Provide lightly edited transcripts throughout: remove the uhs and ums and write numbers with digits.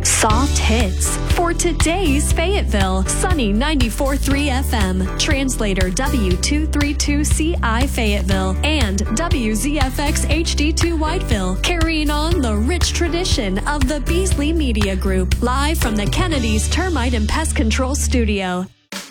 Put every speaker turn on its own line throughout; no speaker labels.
Soft hits for today's Fayetteville. Sunny 94.3 FM. Translator W232CI Fayetteville and WZFX HD2 Whiteville. Carrying on the rich tradition of the Beasley Media Group. Live from the Kennedy's Termite and Pest Control Studio.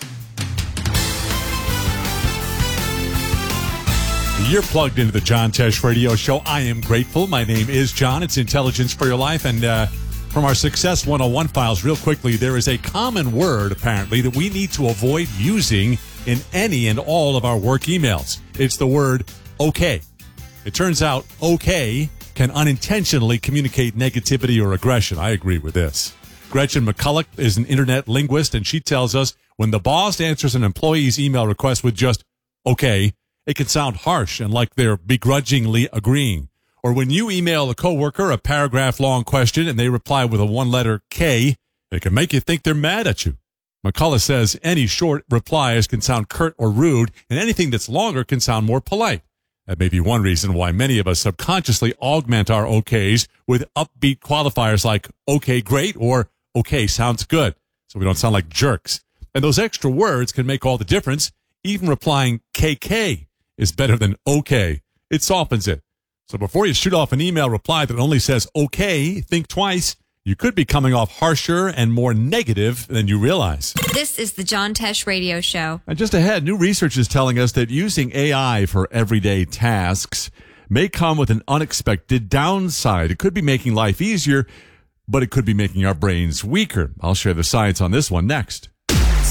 You're plugged into the John Tesh Radio Show. I am grateful. My name is John. It's Intelligence for Your Life. And from our Success 101 files, real quickly, there is a common word, apparently, that we need to avoid using in any and all of our work emails. It's the word okay. It turns out okay can unintentionally communicate negativity or aggression. I agree with this. Gretchen McCulloch is an internet linguist, and she tells us when the boss answers an employee's email request with just okay, it can sound harsh and like they're begrudgingly agreeing. Or when you email a coworker a paragraph-long question and they reply with a one-letter K, it can make you think they're mad at you. McCullough says any short replies can sound curt or rude, and anything that's longer can sound more polite. That may be one reason why many of us subconsciously augment our okays with upbeat qualifiers like okay, great, or okay, sounds good, so we don't sound like jerks. And those extra words can make all the difference. Even replying KK is better than okay. It softens it. So before you shoot off an email reply that only says okay, think twice. You could be coming off harsher and more negative than you realize.
This is the John Tesh Radio Show.
And just ahead, new research is telling us that using AI for everyday tasks may come with an unexpected downside. It could be making life easier, but it could be making our brains weaker. I'll share the science on this one next.